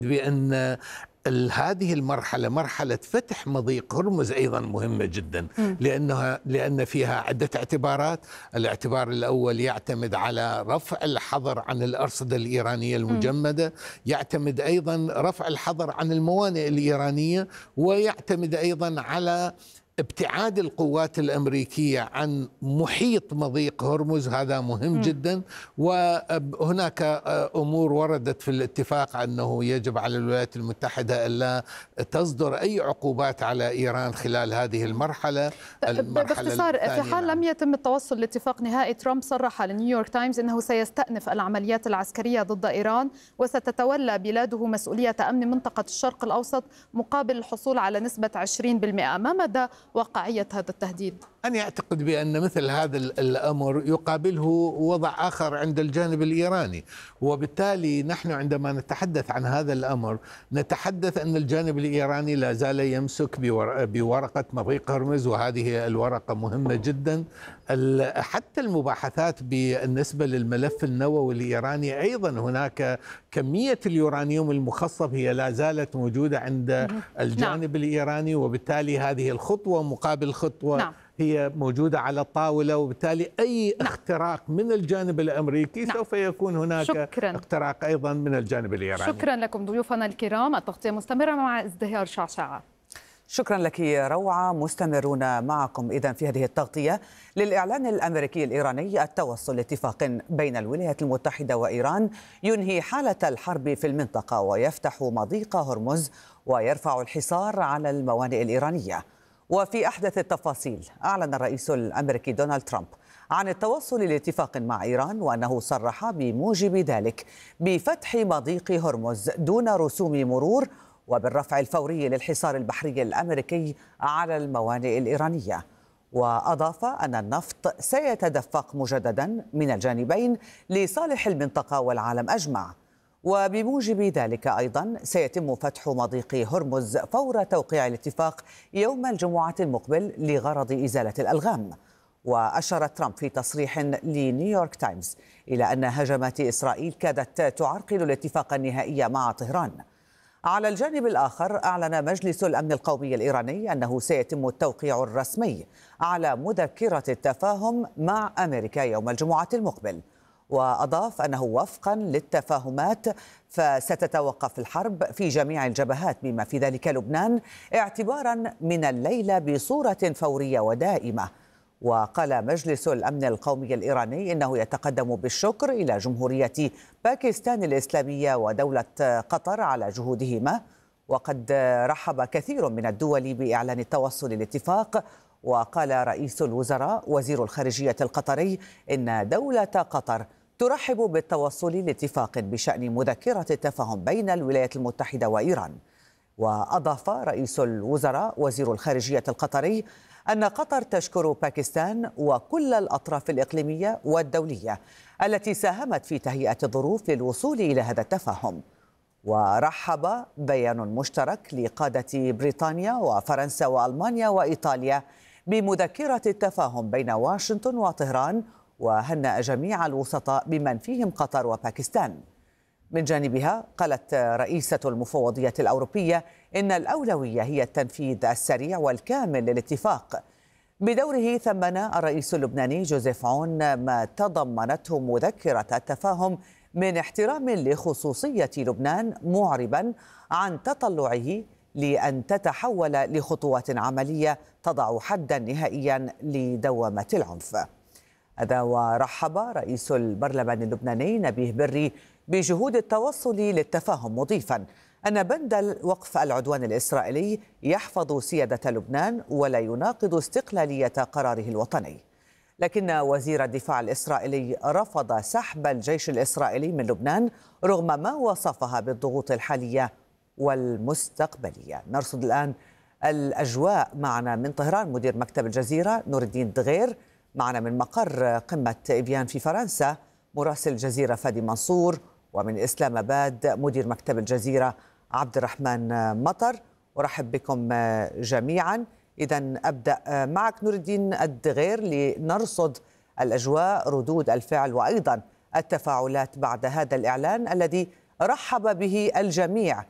بأن هذه المرحلة مرحلة فتح مضيق هرمز أيضا مهمة جدا، لأن فيها عدة اعتبارات. الاعتبار الأول يعتمد على رفع الحظر عن الأرصدة الإيرانية المجمدة، يعتمد أيضا رفع الحظر عن الموانئ الإيرانية، ويعتمد أيضا على ابتعاد القوات الأمريكية عن محيط مضيق هرمز. هذا مهم جدا. وهناك أمور وردت في الاتفاق أنه يجب على الولايات المتحدة ألا تصدر أي عقوبات على إيران خلال هذه المرحلة. باختصار، في حال لم يتم التوصل لاتفاق نهائي، ترامب صرح لنيويورك تايمز أنه سيستأنف العمليات العسكرية ضد إيران، وستتولى بلاده مسؤولية أمن منطقة الشرق الأوسط مقابل الحصول على نسبة 20%. ما مدى واقعية هذا التهديد؟ أنا أعتقد بأن مثل هذا الأمر يقابله وضع آخر عند الجانب الإيراني، وبالتالي نحن عندما نتحدث عن هذا الأمر نتحدث أن الجانب الإيراني لا زال يمسك بورقة مضيق هرمز، وهذه الورقة مهمة جدا. حتى المباحثات بالنسبة للملف النووي الإيراني أيضا هناك كمية اليورانيوم المخصب هي لا زالت موجودة عند الجانب الإيراني، وبالتالي هذه الخطوة مقابل خطوة هي موجودة على الطاولة، وبالتالي أي اختراق من الجانب الأمريكي سوف يكون هناك اختراق أيضا من الجانب الإيراني. شكرا لكم ضيوفنا الكرام. التغطية مستمرة مع ازدهار شعشعة. شكرا لك روعة. مستمرون معكم إذن في هذه التغطية للإعلان الأمريكي الإيراني التوصل لاتفاق بين الولايات المتحدة وإيران ينهي حالة الحرب في المنطقة ويفتح مضيق هرمز ويرفع الحصار على الموانئ الإيرانية. وفي أحدث التفاصيل، أعلن الرئيس الأمريكي دونالد ترامب عن التوصل لاتفاق مع إيران، وأنه صرح بموجب ذلك بفتح مضيق هرمز دون رسوم مرور وبالرفع الفوري للحصار البحري الأمريكي على الموانئ الإيرانية. وأضاف أن النفط سيتدفق مجددا من الجانبين لصالح المنطقة والعالم أجمع. وبموجب ذلك أيضا سيتم فتح مضيق هرمز فور توقيع الاتفاق يوم الجمعة المقبل لغرض إزالة الألغام. وأشار ترامب في تصريح لنيويورك تايمز إلى أن هجمات إسرائيل كادت تعرقل الاتفاق النهائي مع طهران. على الجانب الآخر، أعلن مجلس الأمن القومي الإيراني أنه سيتم التوقيع الرسمي على مذكرة التفاهم مع أمريكا يوم الجمعة المقبل. وأضاف أنه وفقا للتفاهمات فستتوقف الحرب في جميع الجبهات بما في ذلك لبنان اعتبارا من الليلة بصورة فورية ودائمة. وقال مجلس الأمن القومي الإيراني إنه يتقدم بالشكر إلى جمهورية باكستان الإسلامية ودولة قطر على جهودهما. وقد رحب كثير من الدول بإعلان التوصل للاتفاق. وقال رئيس الوزراء وزير الخارجية القطري إن دولة قطر ترحب بالتوصل لاتفاق بشأن مذكرة التفاهم بين الولايات المتحدة وإيران. وأضاف رئيس الوزراء وزير الخارجية القطري أن قطر تشكر باكستان وكل الأطراف الإقليمية والدولية التي ساهمت في تهيئة الظروف للوصول إلى هذا التفاهم. ورحب بيان مشترك لقادة بريطانيا وفرنسا وألمانيا وإيطاليا بمذكرة التفاهم بين واشنطن وطهران، وهنأ جميع الوسطاء بمن فيهم قطر وباكستان. من جانبها قالت رئيسة المفوضية الأوروبية إن الأولوية هي التنفيذ السريع والكامل للاتفاق. بدوره ثمن الرئيس اللبناني جوزيف عون ما تضمنته مذكرة التفاهم من احترام لخصوصية لبنان، معربا عن تطلعه لأن تتحول لخطوات عملية تضع حدا نهائيا لدوامة العنف. هذا. ورحب رئيس البرلمان اللبناني نبيه بري بجهود التوصل للتفاهم، مضيفا أن بند وقف العدوان الإسرائيلي يحفظ سيادة لبنان ولا يناقض استقلالية قراره الوطني. لكن وزير الدفاع الإسرائيلي رفض سحب الجيش الإسرائيلي من لبنان رغم ما وصفها بالضغوط الحالية والمستقبلية. نرصد الآن الأجواء. معنا من طهران مدير مكتب الجزيرة نور الدين دغير، معنا من مقر قمة إفيان في فرنسا مراسل الجزيرة فادي منصور، ومن إسلام آباد مدير مكتب الجزيرة عبد الرحمن مطر. أرحب بكم جميعا. إذن أبدأ معك نور الدين الدغير لنرصد الأجواء، ردود الفعل وأيضا التفاعلات بعد هذا الإعلان الذي رحب به الجميع